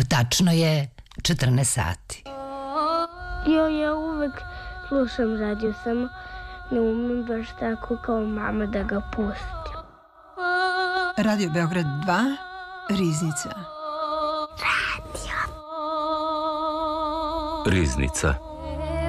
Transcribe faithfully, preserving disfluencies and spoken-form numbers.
Tačno je četrnaest sati. Jo, ja uvek slušam radio, samo ne umem baš tako kao mama da ga pustim. Radio Beograd dva, Riznica. Radio. Riznica.